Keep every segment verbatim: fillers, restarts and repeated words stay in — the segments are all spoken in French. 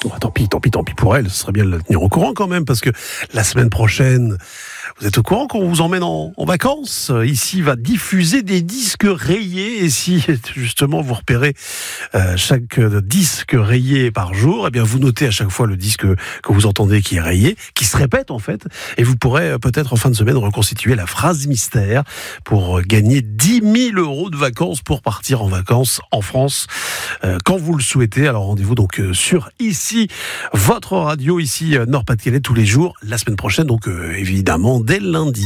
Oh, tant pis, tant pis, tant pis pour elle. Ce serait bien de la tenir au courant quand même, parce que la semaine prochaine, vous êtes au courant qu'on vous emmène en, en vacances. Ici va diffuser des disques rayés. Et si justement vous repérez euh, chaque disque rayé par jour, eh bien vous notez à chaque fois le disque que vous entendez qui est rayé, qui se répète en fait. Et vous pourrez peut-être en fin de semaine reconstituer la phrase mystère pour gagner dix mille euros de vacances pour partir en vacances en France euh, quand vous le souhaitez. Alors rendez-vous donc euh, sur ici, votre radio ici euh, Nord-Pas-de-Calais tous les jours. La semaine prochaine donc euh, évidemment dès lundi.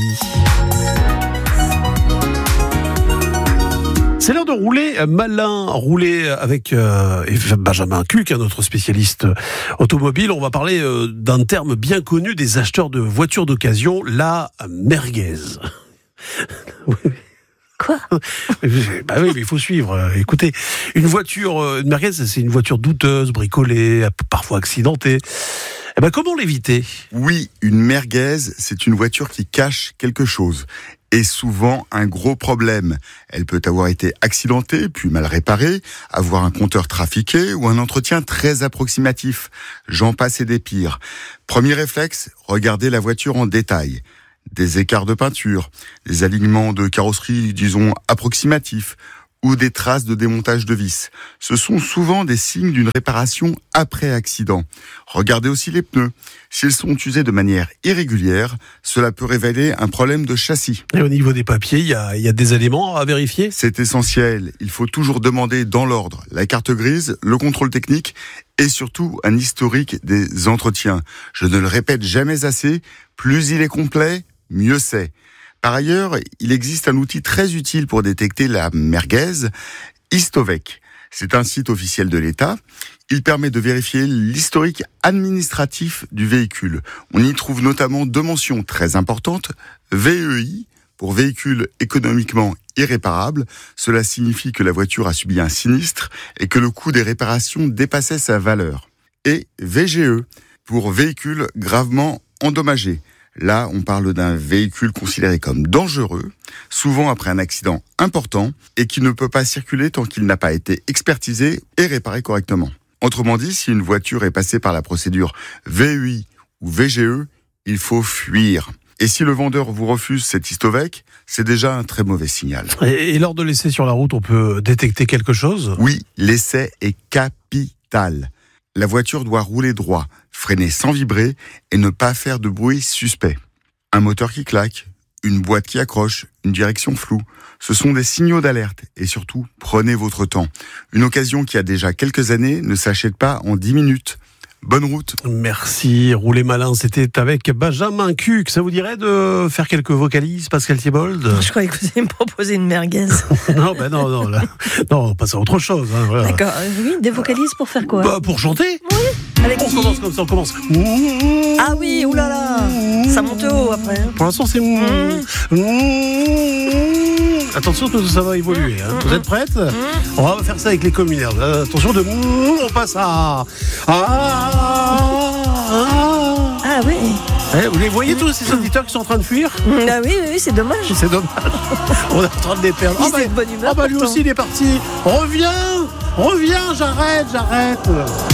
C'est l'heure de rouler malin, rouler avec euh, Benjamin Cuc, notre spécialiste automobile. On va parler euh, d'un terme bien connu des acheteurs de voitures d'occasion, la merguez. Quoi ? Bah oui, mais il faut suivre. Écoutez, une voiture, une merguez, c'est une voiture douteuse, bricolée, parfois accidentée. Eh ben, comment l'éviter ? Oui, une merguez, c'est une voiture qui cache quelque chose. Et souvent un gros problème. Elle peut avoir été accidentée, puis mal réparée, avoir un compteur trafiqué ou un entretien très approximatif. J'en passe et des pires. Premier réflexe, regardez la voiture en détail. Des écarts de peinture, des alignements de carrosserie, disons, approximatifs, ou des traces de démontage de vis. Ce sont souvent des signes d'une réparation après accident. Regardez aussi les pneus. S'ils sont usés de manière irrégulière, cela peut révéler un problème de châssis. Et au niveau des papiers, il y a, il y a des éléments à vérifier ? C'est essentiel. Il faut toujours demander dans l'ordre la carte grise, le contrôle technique et surtout un historique des entretiens. Je ne le répète jamais assez, plus il est complet, mieux c'est. Par ailleurs, il existe un outil très utile pour détecter la merguez, Histovec. C'est un site officiel de l'État. Il permet de vérifier l'historique administratif du véhicule. On y trouve notamment deux mentions très importantes. V E I, pour véhicule économiquement irréparable. Cela signifie que la voiture a subi un sinistre et que le coût des réparations dépassait sa valeur. Et V G E, pour véhicule gravement endommagé. Là, on parle d'un véhicule considéré comme dangereux, souvent après un accident important, et qui ne peut pas circuler tant qu'il n'a pas été expertisé et réparé correctement. Autrement dit, si une voiture est passée par la procédure V E I ou V G E, il faut fuir. Et si le vendeur vous refuse cet Histovec, c'est déjà un très mauvais signal. Et, et lors de l'essai sur la route, on peut détecter quelque chose ? Oui, l'essai est capital. La voiture doit rouler droit, freiner sans vibrer et ne pas faire de bruit suspect. Un moteur qui claque, une boîte qui accroche, une direction floue, ce sont des signaux d'alerte et surtout, prenez votre temps. Une occasion qui a déjà quelques années ne s'achète pas en dix minutes. Bonne route. Merci, roulez malin, c'était avec Benjamin Cuc. Ça vous dirait de faire quelques vocalises, Pascal Thiebold ? Je croyais que vous alliez me proposer une merguez. Non, ben non, non, là, non, on passe à autre chose. Hein, voilà. D'accord, euh, oui, des vocalises pour faire quoi ? Bah, pour chanter. Oui, avec On qui ? commence comme ça, on commence. Ah oui, oulala, ça monte haut après. Hein. Pour l'instant, c'est... Mmh. Attention, parce que ça va évoluer. Hein. Vous êtes prêtes ? Mmh. On va faire ça avec les communaires. Attention, de... on passe à... Ah, ah, Ah oui. eh, vous les voyez tous ces auditeurs qui sont en train de fuir ? Ah oui, oui, c'est dommage. C'est dommage. On est en train de les perdre. Il Ah bah, est de bonne humeur, ah bah lui pourtant. aussi il est parti. Reviens, reviens, j'arrête, j'arrête.